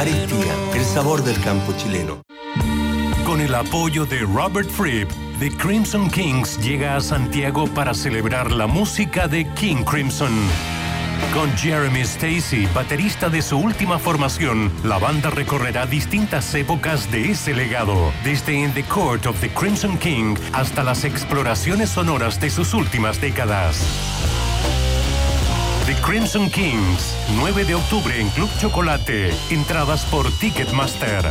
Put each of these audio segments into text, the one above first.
Arequipa, el sabor del campo chileno. Con el apoyo de Robert Fripp, The Crimson Kings llega a Santiago para celebrar la música de King Crimson. Con Jeremy Stacy, baterista de su última formación, la banda recorrerá distintas épocas de ese legado, desde In the Court of the Crimson King hasta las exploraciones sonoras de sus últimas décadas. The Crimson Kings, 9 de octubre en Club Chocolate. Entradas por Ticketmaster.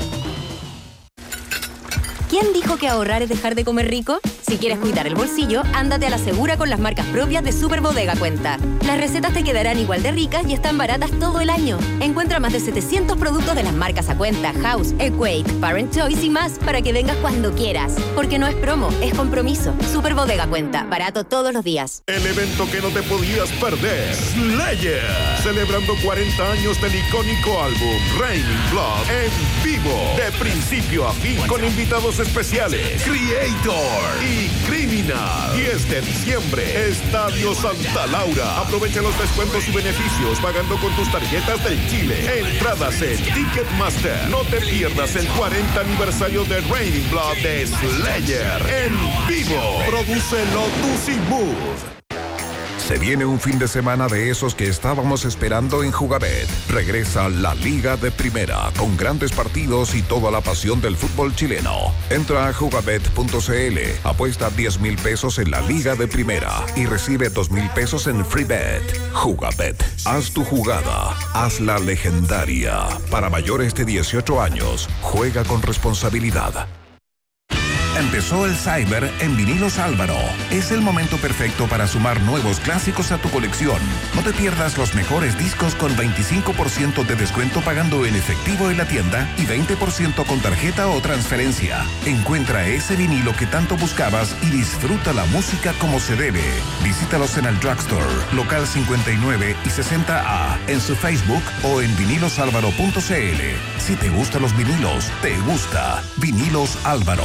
¿Quién dijo que ahorrar es dejar de comer rico? Si quieres cuidar el bolsillo, ándate a la segura con las marcas propias de Super Bodega Cuenta. Las recetas te quedarán igual de ricas y están baratas todo el año. Encuentra más de 700 productos de las marcas a cuenta, House, Equate, Parent Choice y más para que vengas cuando quieras. Porque no es promo, es compromiso. Super Bodega Cuenta, barato todos los días. El evento que no te podías perder, Slayer, celebrando 40 años del icónico álbum Raining Blood en vivo, de principio a fin, con invitados especiales, Creator y Criminal. 10 de diciembre, Estadio Santa Laura. Aprovecha los descuentos y beneficios pagando con tus tarjetas del Chile. Entradas en Ticketmaster. No te pierdas el 40 aniversario de Raining Blood de Slayer en vivo. Produce Lotus y Mood. Se viene un fin de semana de esos que estábamos esperando en Jugabet. Regresa la Liga de Primera, con grandes partidos y toda la pasión del fútbol chileno. Entra a jugabet.cl, apuesta 10,000 pesos en la Liga de Primera y recibe 2,000 pesos en Free Bet. Jugabet, haz tu jugada, hazla legendaria. Para mayores de 18 años, juega con responsabilidad. Empezó el Cyber en Vinilos Álvaro. Es el momento perfecto para sumar nuevos clásicos a tu colección. No te pierdas los mejores discos con 25% de descuento pagando en efectivo en la tienda y 20% con tarjeta o transferencia. Encuentra ese vinilo que tanto buscabas y disfruta la música como se debe. Visítalos en el Drugstore, local 59 y 60A, en su Facebook o en vinilosalvaro.cl. Si te gustan los vinilos, te gusta Vinilos Álvaro.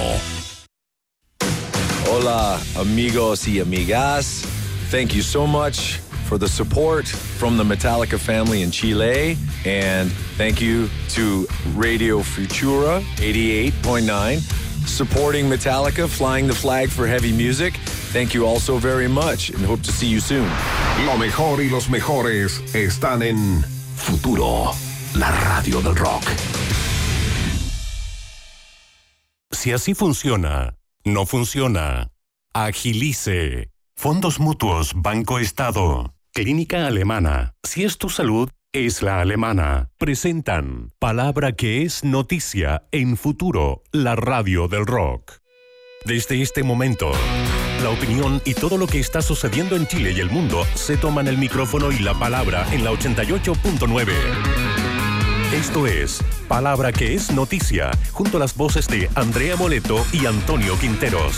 Hola, amigos y amigas. Thank you so much for the support from the Metallica family in Chile. And thank you to Radio Futura 88.9, supporting Metallica, flying the flag for heavy music. Thank you all so very much and hope to see you soon. Lo mejor y los mejores están en Futuro, la radio del rock. Si así funciona, no funciona. Agilice. Fondos Mutuos Banco Estado. Clínica Alemana. Si es tu salud, es la alemana. Presentan Palabra que es noticia en Futuro, la radio del rock. Desde este momento, la opinión y todo lo que está sucediendo en Chile y el mundo se toman el micrófono y la palabra en la 88.9. Esto es Palabra que es noticia, junto a las voces de Andrea Moleto y Antonio Quinteros.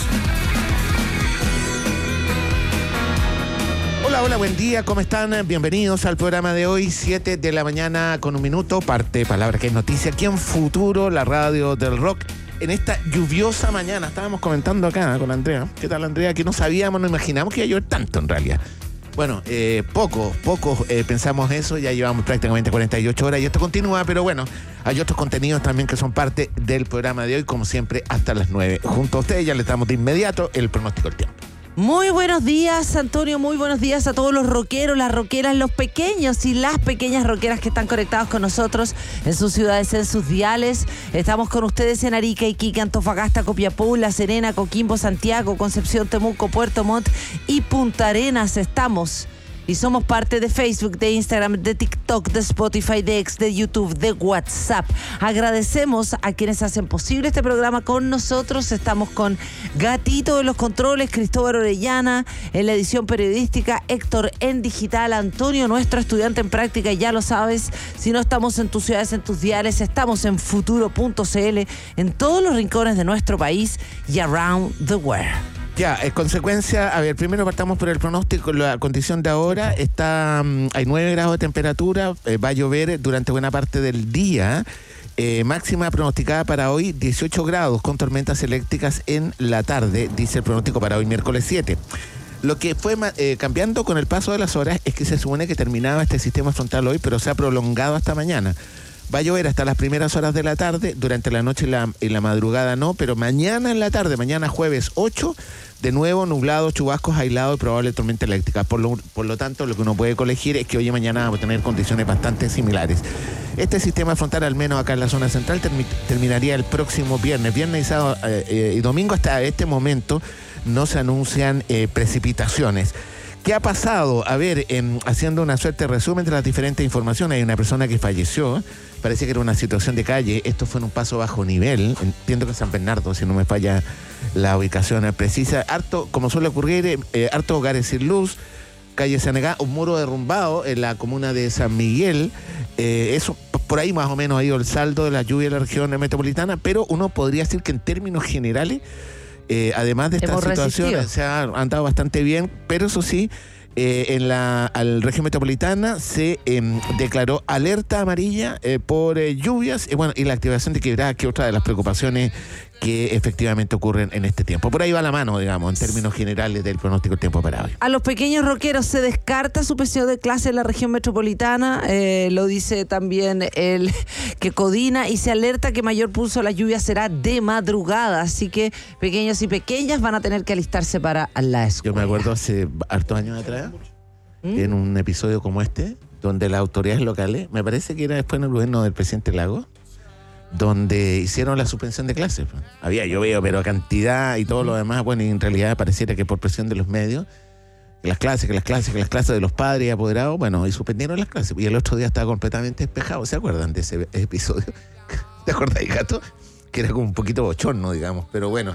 Hola, buen día, ¿cómo están? Bienvenidos al programa de hoy, 7 de la mañana con un minuto, parte Palabra que es noticia, aquí en Futuro, la radio del rock. En esta lluviosa mañana, estábamos comentando acá con Andrea. ¿Qué tal, Andrea? Que no sabíamos, no imaginamos que iba a llover tanto en realidad. Bueno, poco pensamos eso, ya llevamos prácticamente 48 horas y esto continúa, pero bueno, hay otros contenidos también que son parte del programa de hoy, como siempre, hasta las 9. Junto a ustedes ya les damos de inmediato el pronóstico del tiempo. Muy buenos días, Antonio, muy buenos días a todos los rockeros, las rockeras, los pequeños y las pequeñas rockeras que están conectados con nosotros en sus ciudades, en sus diales. Estamos con ustedes en Arica, Iquique, Antofagasta, Copiapó, La Serena, Coquimbo, Santiago, Concepción, Temuco, Puerto Montt y Punta Arenas. Estamos y somos parte de Facebook, de Instagram, de TikTok, de Spotify, de X, de YouTube, de WhatsApp. Agradecemos a quienes hacen posible este programa con nosotros. Estamos con Gatito en los controles, Cristóbal Orellana en la edición periodística, Héctor en digital, Antonio, nuestro estudiante en práctica, y ya lo sabes, si no estamos en tus ciudades, en tus diales, estamos en futuro.cl, en todos los rincones de nuestro país y around the world. Ya, en consecuencia, a ver, primero partamos por el pronóstico. La condición de ahora hay 9 grados de temperatura, va a llover durante buena parte del día. Máxima pronosticada para hoy 18 grados con tormentas eléctricas en la tarde, dice el pronóstico para hoy miércoles 7. Lo que fue cambiando con el paso de las horas es que se supone que terminaba este sistema frontal hoy, pero se ha prolongado hasta mañana. Va a llover hasta las primeras horas de la tarde, durante la noche y la madrugada no, pero mañana en la tarde, mañana jueves 8, de nuevo nublados, chubascos aislados y probable tormenta eléctrica. Por lo tanto, lo que uno puede colegir es que hoy y mañana vamos a tener condiciones bastante similares. Este sistema frontal, al menos acá en la zona central, terminaría el próximo viernes y sábado y domingo. Hasta este momento no se anuncian precipitaciones. ¿Qué ha pasado? A ver, haciendo una suerte de resumen de las diferentes informaciones, hay una persona que falleció, parece que era una situación de calle, esto fue en un paso bajo nivel, entiendo que en San Bernardo, si no me falla la ubicación precisa, harto, como suele ocurrir, hartos hogares sin luz, calle Sanegá, un muro derrumbado en la comuna de San Miguel, eso por ahí más o menos ha ido el saldo de la lluvia de la región metropolitana, pero uno podría decir que en términos generales, además de estas situaciones, se ha andado bastante bien, pero eso sí, en la región metropolitana se declaró alerta amarilla por lluvias y la activación de quebradas, que otra de las preocupaciones que efectivamente ocurren en este tiempo. Por ahí va la mano, digamos, en términos generales del pronóstico del tiempo para hoy. A los pequeños rockeros se descarta su periodo de clase en la región metropolitana, lo dice también el que Codina, y se alerta que mayor pulso de la lluvia será de madrugada, así que pequeños y pequeñas van a tener que alistarse para la escuela. Yo me acuerdo hace hartos años atrás, en un episodio como este, donde las autoridades locales, me parece que era después en el gobierno del presidente Lagos, donde hicieron la suspensión de clases. Había llovido, pero cantidad y todo lo demás, y en realidad pareciera que por presión de los medios, que las clases de los padres y apoderados, y suspendieron las clases. Y el otro día estaba completamente despejado. ¿Se acuerdan de ese episodio? ¿Te acuerdas, Gato? Que era como un poquito bochorno, digamos, pero bueno,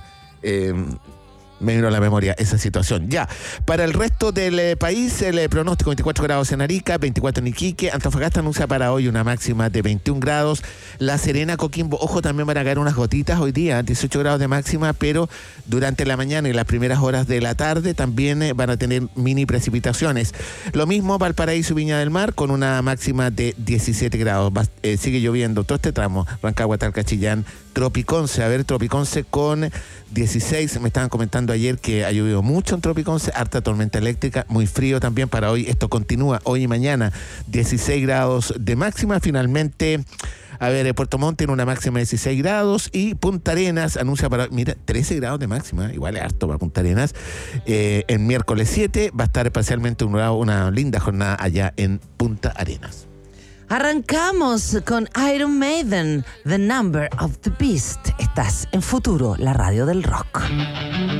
me vino a la memoria esa situación. Ya, para el resto del país, el pronóstico: 24 grados en Arica, 24 en Iquique. Antofagasta anuncia para hoy una máxima de 21 grados. La Serena, Coquimbo, ojo, también van a caer unas gotitas hoy día, 18 grados de máxima, pero durante la mañana y las primeras horas de la tarde también van a tener mini precipitaciones. Lo mismo Valparaíso y Viña del Mar, con una máxima de 17 grados. Sigue lloviendo todo este tramo, Rancagua, Talca, Chillán, Tropiconce. A ver, Tropiconce con 16, me estaban comentando ayer que ha llovido mucho en Tropiconce, harta tormenta eléctrica, muy frío también para hoy. Esto continúa hoy y mañana, 16 grados de máxima. Finalmente, a ver, Puerto Montt tiene una máxima de 16 grados y Punta Arenas anuncia para, 13 grados de máxima, igual es harto para Punta Arenas. En miércoles 7 va a estar parcialmente una linda jornada allá en Punta Arenas. Arrancamos con Iron Maiden, The Number of the Beast. Estás en Futuro, la radio del rock.